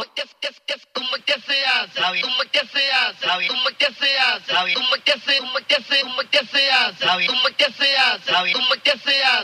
como que se hace, como que se hace, como que se hace, como que se hace, como que se hace, como que se hace, como que se hace, como que se hace.